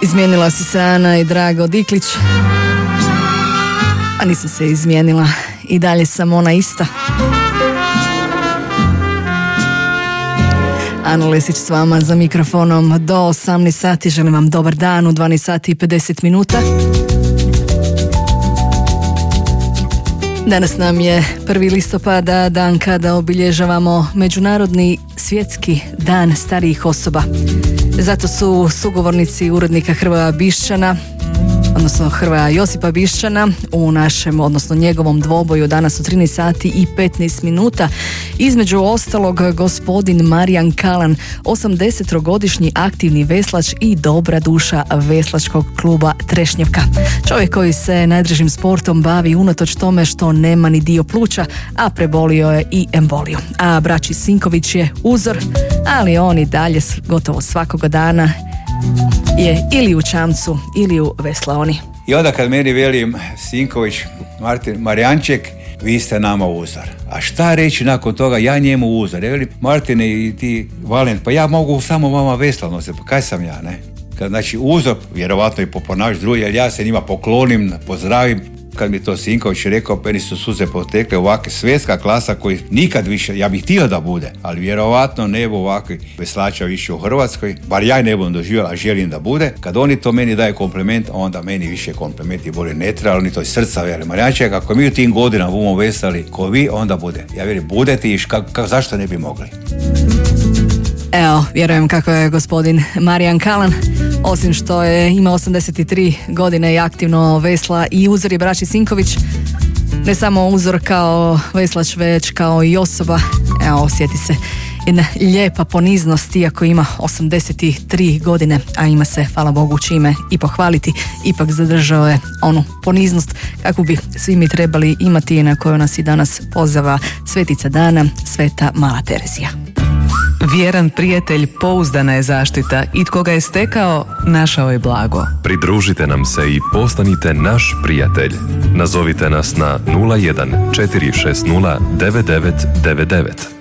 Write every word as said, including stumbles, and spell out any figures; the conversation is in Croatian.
Izmijenila si se Ana i Drago Diklić. A nisam se izmijenila, i dalje sam ona ista. Ana Lesić s vama za mikrofonom do osamnaest sati. Želim vam dobar dan u dvanaest sati i pedeset minuta. Danas nam je prvi listopada, dan kada obilježavamo Međunarodni svjetski dan starijih osoba. Zato su sugovornici urednika Hrvoja Bišćana, odnosno Hrvoja Josipa Bišćana, u našem, odnosno njegovom dvoboju danas u trinaest sati i petnaest minuta. Između ostalog, gospodin Marijan Kalan, osamdesetogodišnji aktivni veslač i dobra duša veslačkog kluba Trešnjevka. Čovjek koji se najdražim sportom bavi unatoč tome što nema ni dio pluća, a prebolio je i emboliju. A braći Sinković je uzor, ali on i dalje gotovo svakoga dana je ili u čamcu ili u veslaoni. I onda kad meni veli Sinković, Martin, Marijanček, vi ste nama uzor. A šta reći nakon toga, ja njemu uzor. Ja velim, Martine i ti, Valent, pa ja mogu samo vama vesla nositi, pa kaj sam ja, ne? Kad, znači uzor, vjerovatno i po ponaš drugi, jer ja se njima poklonim, pozdravim. Kad mi to Sinković rekao, meni su suze potekle, ovakva svjetska klasa koji nikad više, ja bih htio da bude, ali vjerovatno ne bu ovakvi veslača više u Hrvatskoj, bar ja ne budem doživjela, a želim da bude. Kad oni to meni daje kompliment, onda meni više komplimenti bolje ne treba, oni to iz srca veli. Marijanček, ako mi u tim godinama budemo veslali ko vi, onda bude. Ja vjerujem, budete i ka, ka, zašto ne bi mogli? Evo, vjerujem kako je gospodin Marijan Kalan, osim što je ima osamdeset tri godine i aktivno vesla i uzor je braći Sinković, ne samo uzor kao veslač, već kao i osoba. Evo, osjeti se jedna lijepa poniznost, iako ima osamdeset tri godine, a ima se, hvala Bogu, čime i pohvaliti. Ipak zadržao je onu poniznost kakvu bi svi mi trebali imati i na koju nas i danas pozava svetica dana, Sveta Mala Terezija. Vjeran prijatelj pouzdana je zaštita i tko ga je stekao, našao je blago. Pridružite nam se i postanite naš prijatelj. Nazovite nas na nula jedan četiri šest nula devet devet devet devet.